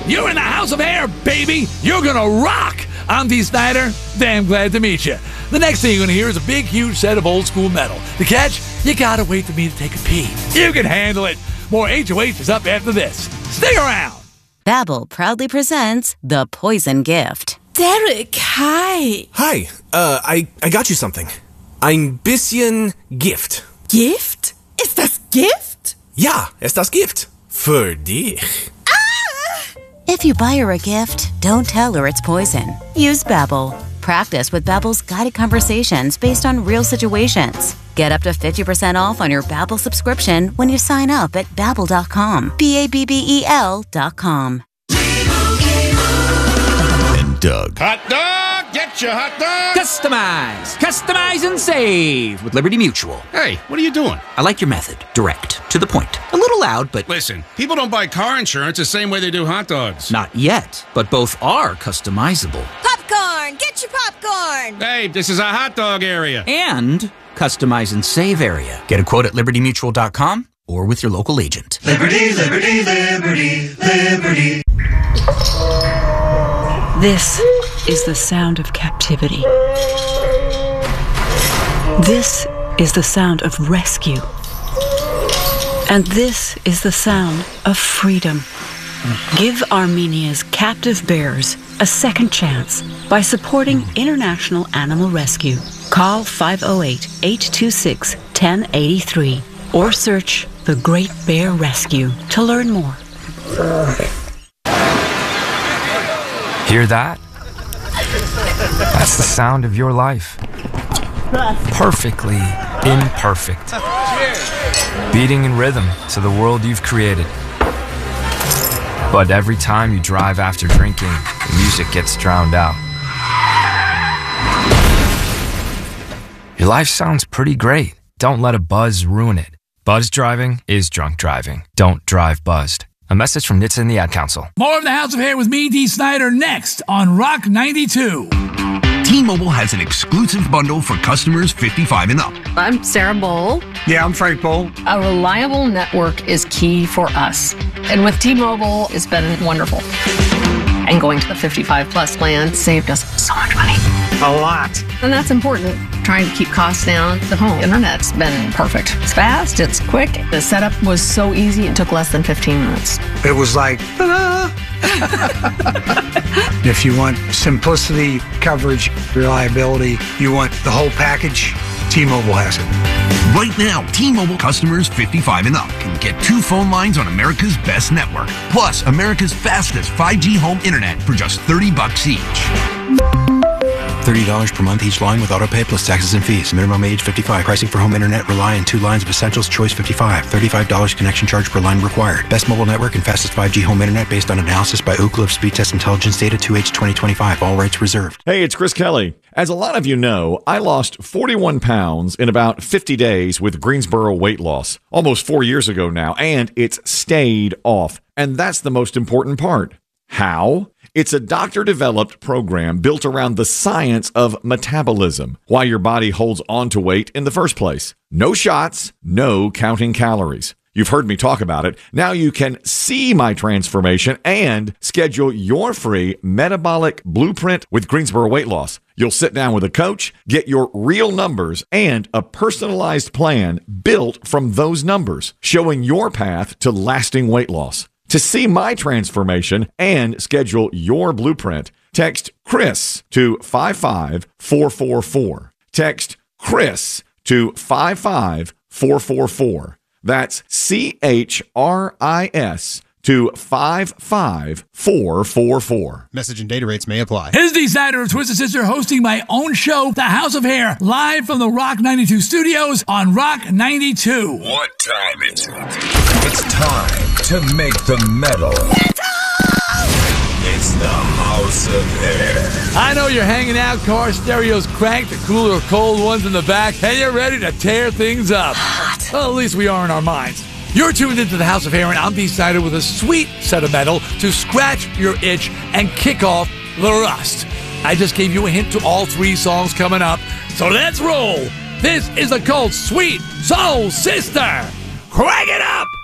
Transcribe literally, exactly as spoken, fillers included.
You're in the House of Hair, baby! You're gonna rock! I'm Dee Snider. Damn glad to meet you. The next thing you're gonna hear is a big, huge set of old school metal. To catch, you gotta wait for me to take a pee. You can handle it. More H O H is up after this. Stay around! Babbel proudly presents The Poison Gift. Derek, hi. Hi, uh, I, I got you something. Ein bisschen Gift. Gift? Ist das Gift? Ja, ist das Gift. Für dich. If you buy her a gift, don't tell her it's poison. Use Babbel. Practice with Babbel's guided conversations based on real situations. Get up to fifty percent off on your Babbel subscription when you sign up at babbel dot com. B A B B E L dot com. And Doug. Hot dog! Get your hot dog! Customize! Customize and save with Liberty Mutual. Hey, what are you doing? I like your method. Direct. To the point. A little loud, but... Listen, people don't buy car insurance the same way they do hot dogs. Not yet, but both are customizable. Popcorn! Get your popcorn! Hey, this is a hot dog area. And customize and save area. Get a quote at liberty mutual dot com or with your local agent. Liberty, liberty, liberty, liberty. This is the sound of captivity. This is the sound of rescue. And this is the sound of freedom. Give Armenia's captive bears a second chance by supporting International Animal Rescue. Call five oh eight, eight two six, one oh eight three or search The Great Bear Rescue to learn more. Hear that? That's the sound of your life. Perfectly imperfect. Beating in rhythm to the world you've created. But every time you drive after drinking, the music gets drowned out. Your life sounds pretty great. Don't let a buzz ruin it. Buzz driving is drunk driving. Don't drive buzzed. A message from N H T S A and the Ad Council. More of the House of Hair with me, Dee Snider, next on Rock ninety-two. T-Mobile has an exclusive bundle for customers fifty-five and up. I'm Sarah Bowl. Yeah, I'm Frank Bowl. A reliable network is key for us. And with T-Mobile, it's been wonderful. And going to the fifty-five plus plan saved us so much money. A lot. And that's important. Trying to keep costs down. The home internet's been perfect. It's fast, it's quick. The setup was so easy, it took less than fifteen minutes. It was like, ta-da! If you want simplicity, coverage, reliability, you want the whole package, T-Mobile has it. Right now, T-Mobile customers fifty-five and up can get two phone lines on America's best network, plus America's fastest five G home internet for just thirty bucks each. thirty dollars per month each line with autopay plus taxes and fees. Minimum age fifty-five. Pricing for home internet rely on two lines of Essentials Choice fifty-five. thirty-five dollars connection charge per line required. Best mobile network and fastest five G home internet based on analysis by Ookla of Speed Test Intelligence Data two H twenty twenty-five. All rights reserved. Hey, it's Chris Kelly. As a lot of you know, I lost forty-one pounds in about fifty days with Greensboro weight loss, almost four years ago now, and it's stayed off. And that's the most important part. How? It's a doctor-developed program built around the science of metabolism, why your body holds on to weight in the first place. No shots, no counting calories. You've heard me talk about it. Now you can see my transformation and schedule your free metabolic blueprint with Greensboro Weight Loss. You'll sit down with a coach, get your real numbers, and a personalized plan built from those numbers, showing your path to lasting weight loss. To see my transformation and schedule your blueprint, text Chris to five five four four four. Text Chris to five five four four four. That's C H R I S to five five four four four. Message and data rates may apply. Here's Dee Snider of Twisted Sister hosting my own show, The House of Hair, live from the Rock ninety-two studios on Rock ninety-two. What time is it? It's time to make the metal. It's the House of Hair. I know you're hanging out, car stereos cranked, the cooler or cold ones in the back, and you're ready to tear things up. Well, at least we are in our minds. You're tuned into the House of Hair, and I'm Dee Snider with a sweet set of metal to scratch your itch and kick off the rust. I just gave you a hint to all three songs coming up, so let's roll. This is the Cult Sweet Soul Sister. Crank it up!